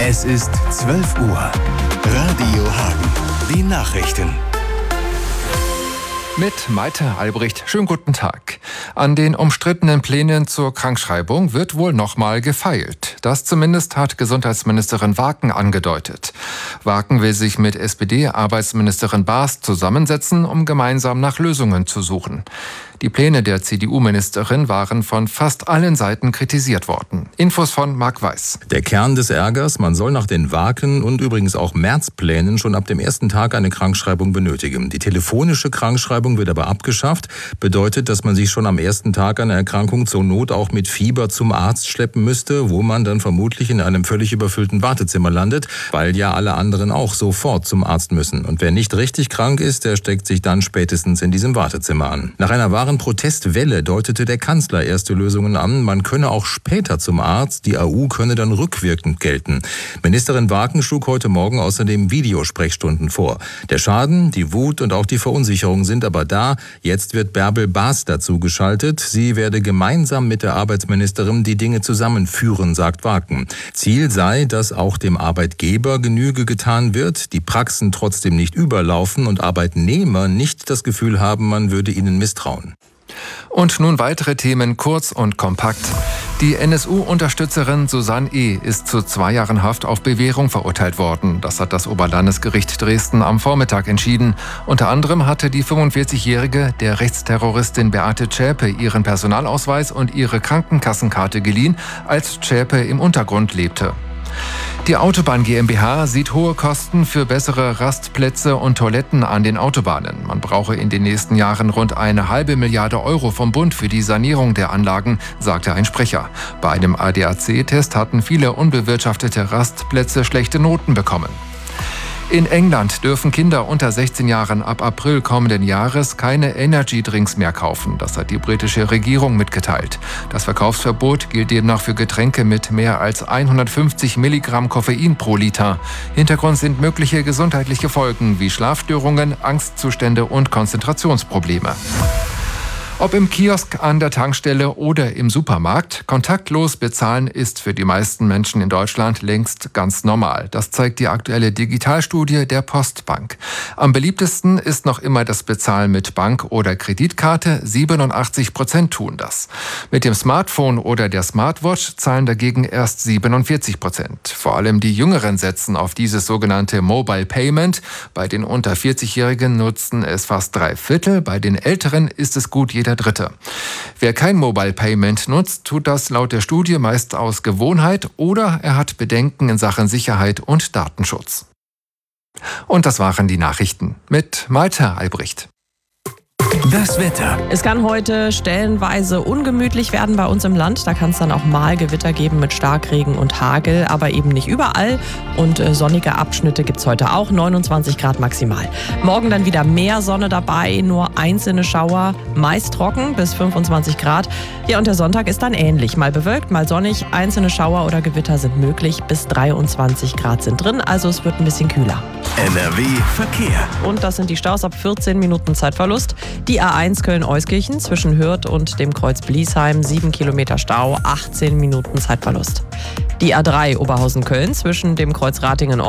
Es ist 12 Uhr. Radio Hagen. Die Nachrichten. Mit Malte Albrecht. Schönen guten Tag. An den umstrittenen Plänen zur Krankschreibung wird wohl nochmal gefeilt. Das zumindest hat Gesundheitsministerin Waken angedeutet. Waken will sich mit SPD-Arbeitsministerin Baas zusammensetzen, um gemeinsam nach Lösungen zu suchen. Die Pläne der CDU-Ministerin waren von fast allen Seiten kritisiert worden. Infos von Marc Weiß. Der Kern des Ärgers: Man soll nach den Waken- und übrigens auch März-Plänen schon ab dem ersten Tag eine Krankschreibung benötigen. Die telefonische Krankschreibung wird aber abgeschafft. Bedeutet, dass man sich schon am ersten Tag einer Erkrankung zur Not auch mit Fieber zum Arzt schleppen müsste, wo man dann vermutlich in einem völlig überfüllten Wartezimmer landet, weil ja alle anderen auch sofort zum Arzt müssen. Und wer nicht richtig krank ist, der steckt sich dann spätestens in diesem Wartezimmer an. Nach einer wahren Protestwelle deutete der Kanzler erste Lösungen an. Man könne auch später zum Arzt, die AU könne dann rückwirkend gelten. Ministerin Waken schlug heute Morgen außerdem Videosprechstunden vor. Der Schaden, die Wut und auch die Verunsicherung sind aber da. Jetzt wird Bärbel Baas dazu geschaltet. Sie werde gemeinsam mit der Arbeitsministerin die Dinge zusammenführen, sagt Waken. Ziel sei, dass auch dem Arbeitgeber Genüge getan wird, die Praxen trotzdem nicht überlaufen und Arbeitnehmer nicht das Gefühl haben, man würde ihnen misstrauen. Und nun weitere Themen kurz und kompakt. Die NSU-Unterstützerin Susanne E. ist zu 2 Jahren Haft auf Bewährung verurteilt worden. Das hat das Oberlandesgericht Dresden am Vormittag entschieden. Unter anderem hatte die 45-Jährige der Rechtsterroristin Beate Zschäpe ihren Personalausweis und ihre Krankenkassenkarte geliehen, als Zschäpe im Untergrund lebte. Die Autobahn GmbH sieht hohe Kosten für bessere Rastplätze und Toiletten an den Autobahnen. Man brauche in den nächsten Jahren rund 1,5 Milliarde Euro vom Bund für die Sanierung der Anlagen, sagte ein Sprecher. Bei einem ADAC-Test hatten viele unbewirtschaftete Rastplätze schlechte Noten bekommen. In England dürfen Kinder unter 16 Jahren ab April kommenden Jahres keine Energy-Drinks mehr kaufen. Das hat die britische Regierung mitgeteilt. Das Verkaufsverbot gilt demnach für Getränke mit mehr als 150 Milligramm Koffein pro Liter. Hintergrund sind mögliche gesundheitliche Folgen wie Schlafstörungen, Angstzustände und Konzentrationsprobleme. Ob im Kiosk, an der Tankstelle oder im Supermarkt, kontaktlos bezahlen ist für die meisten Menschen in Deutschland längst ganz normal. Das zeigt die aktuelle Digitalstudie der Postbank. Am beliebtesten ist noch immer das Bezahlen mit Bank- oder Kreditkarte. 87% tun das. Mit dem Smartphone oder der Smartwatch zahlen dagegen erst 47%. Vor allem die Jüngeren setzen auf dieses sogenannte Mobile Payment. Bei den unter 40-Jährigen nutzen es fast 3/4. Bei den Älteren ist es gut jeder Dritte. Wer kein Mobile Payment nutzt, tut das laut der Studie meist aus Gewohnheit oder er hat Bedenken in Sachen Sicherheit und Datenschutz. Und das waren die Nachrichten mit Malte Albrecht. Das Wetter. Es kann heute stellenweise ungemütlich werden bei uns im Land. Da kann es dann auch mal Gewitter geben mit Starkregen und Hagel, aber eben nicht überall. Und sonnige Abschnitte gibt es heute auch, 29 Grad maximal. Morgen dann wieder mehr Sonne dabei, nur einzelne Schauer, meist trocken bis 25 Grad. Ja, und der Sonntag ist dann ähnlich. Mal bewölkt, mal sonnig. Einzelne Schauer oder Gewitter sind möglich. Bis 23 Grad sind drin, also es wird ein bisschen kühler. NRW Verkehr. Und das sind die Staus ab 14 Minuten Zeitverlust. Die A1 Köln-Euskirchen zwischen Hürth und dem Kreuz Bliesheim, 7 Kilometer Stau, 18 Minuten Zeitverlust. Die A3 Oberhausen-Köln zwischen dem Kreuz Ratingen